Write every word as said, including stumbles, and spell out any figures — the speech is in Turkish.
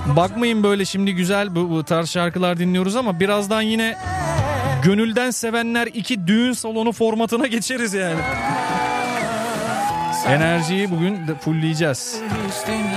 Bakmayın böyle şimdi güzel bu, bu tarz şarkılar dinliyoruz ama birazdan yine Gönülden Sevenler iki düğün salonu formatına geçeriz yani. Enerjiyi bugün fullleyeceğiz.